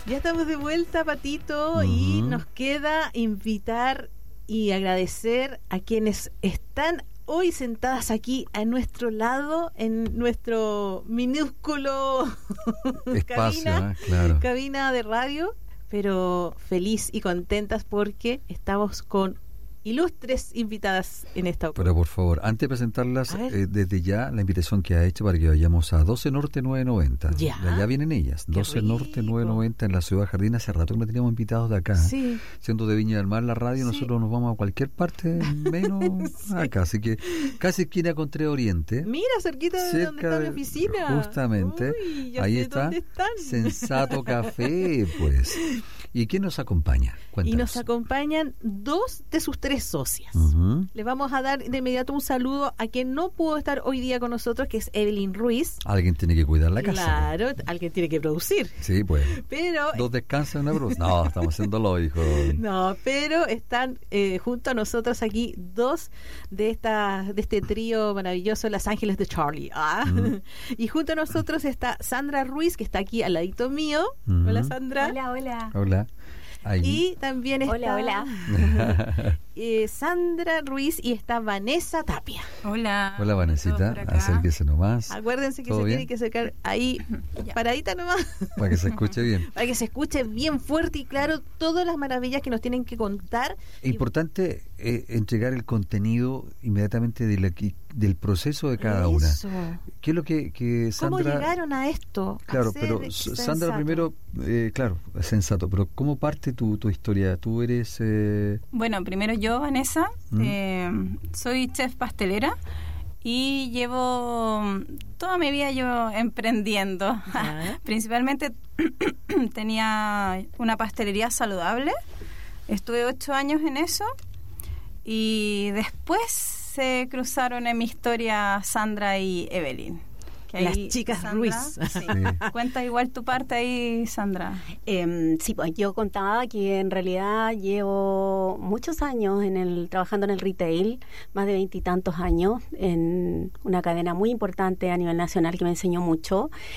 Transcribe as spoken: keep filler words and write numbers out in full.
Ya estamos de vuelta, Patito, uh-huh. y nos queda invitar y agradecer a quienes están hoy sentadas aquí a nuestro lado, en nuestro minúsculo espacio, cabina, ¿eh? Claro. cabina de radio, pero feliz y contentas porque estamos con ilustres invitadas en esta ocasión. Pero por favor, antes de presentarlas, eh, desde ya la invitación que ha hecho para que vayamos a doce Norte nueve noventa. Ya. De allá vienen ellas. Qué doce rico. Norte nueve noventa en la Ciudad Jardín. Hace rato que no teníamos invitados de acá. Sí. Siendo de Viña del Mar la radio, sí. Nosotros nos vamos a cualquier parte, menos sí. acá. Así que casi esquina con Tres Oriente. Mira, cerquita de donde está mi oficina. Justamente. Uy, ya ahí sé está. ¿Dónde están? Sensato Café, pues. ¿Y quién nos acompaña? Cuéntanos. Y nos acompañan dos de sus tres socias. Uh-huh. Le vamos a dar de inmediato un saludo a quien no pudo estar hoy día con nosotros, que es Evelyn Ruiz. Alguien tiene que cuidar la casa. Claro, alguien tiene que producir. Sí, pues. Pero dos descansan, una produce. No, estamos haciéndolo, hijo. No, pero están eh, junto a nosotros aquí dos de esta de este trío maravilloso, Las Ángeles de Charlie. Ah. Uh-huh. Y junto a nosotros está Sandra Ruiz, que está aquí al ladito mío. Uh-huh. Hola, Sandra. Hola, hola. Hola. Ahí. Y también está hola, hola. eh, Sandra Ruiz y está Vanessa Tapia. Hola. Hola, Vanesita, acérquese nomás. Acuérdense que se bien? tiene que acercar ahí, paradita nomás. Para que se escuche bien. Para que se escuche bien fuerte y claro todas las maravillas que nos tienen que contar. Importante eh, entregar el contenido inmediatamente de la, del proceso de cada Eso. una. ¿Qué es lo que, que Sandra... ¿Cómo llegaron a esto? Claro, a pero sensato. Sandra primero, eh, claro, sensato, pero ¿cómo parte tu, tu historia? Tú eres... Eh... Bueno, primero yo, Vanessa, ¿Mm? eh, soy chef pastelera y llevo toda mi vida yo emprendiendo. ¿Ah? Principalmente tenía una pastelería saludable, estuve ocho años en eso y después se cruzaron en mi historia Sandra y Evelyn. Las chicas Sandra, Ruiz. Sí. Sí. Cuenta igual tu parte ahí, Sandra. Eh, sí, pues yo contaba que en realidad llevo muchos años en el trabajando en el retail, más de veintitantos años, en una cadena muy importante a nivel nacional que me enseñó mucho.